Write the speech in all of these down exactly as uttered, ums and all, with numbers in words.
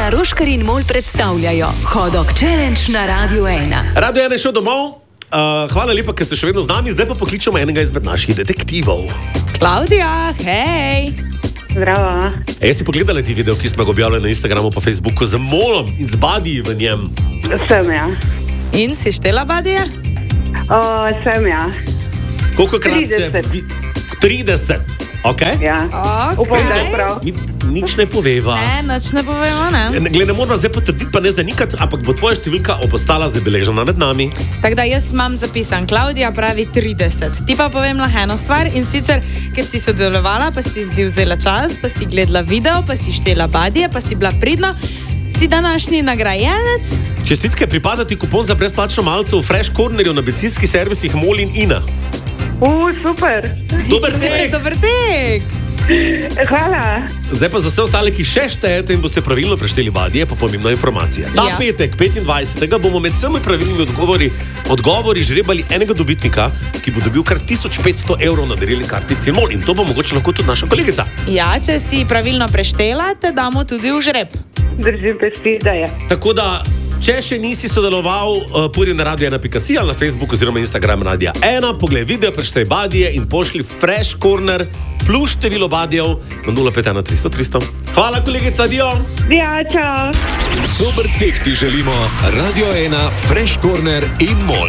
Ina Roškar in Mol predstavljajo Hodok Challenge na Radio ena. Radio ena je šel domov. Uh, hvala lepa, ker ste še vedno z nami. Zdaj pa pokličemo enega izmed naših detektivov. Klaudija, hej! Zdravo. E, si pogledala ti video, ki smo ga objavili na Instagramu pa Facebooku z Molom in z Badi v njem? Sem, ja. In si štela Badija? O, sem, ja. Kolikokrat se... trideset. trideset. Ok? Ja. Okay. Upam, da je prav. Mi, nič ne poveva. Ne, nič ne povemo, ne? Glede, ne moramo zdaj potrditi, pa ne zanikati, ampak bo tvoja številka obostala zabeležena med nami. Tako da jaz imam zapisan, Klaudija pravi trideset. Ti pa povem lahko eno stvar, in sicer, ker si sodelovala, pa si si vzela čas, pa si gledala video, pa si štela Badije, pa si bila pridna, si današnji nagrajenec. Čestitke, pripada ti kupon za brezplačno malico v Fresh Cornerju na bencinskih servisih Mol in Ina. U, super. Dober tek! Dober tek! Hvala. Zdaj pa za vse ostale, ki še štejete in boste pravilno prešteli Badije, pa pomembna informacija. Ta Ja. petek, petindvajsetega bomo med vsemi pravilnimi odgovori, odgovori žrebali enega dobitnika, ki bo dobil kar tisoč petsto evrov na darilni kartici Mol. In to bo mogoče lahko tudi naša kolegica. Ja, če si pravilno preštela, te damo tudi v žreb. Držim pesti, da je. Tako da, če še nisi sodeloval, uh, pojdi na radio ena pika si ali na Facebook oziroma Instagram Radia ena, poglej video, preštej Badije in pošli Fresh Corner plus število Badijev na nula pet ena tristo tristo. Hvala, kolegica, dio! Ja, čau. Dober tek ti želimo, Radio ena, Fresh Corner in Mol.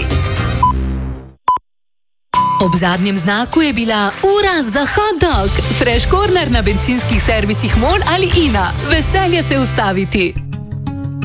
Ob zadnjem znaku je bila ura za hot dog. Fresh Corner na bencinskih servisih Mol ali Ina. Veselje se ustaviti.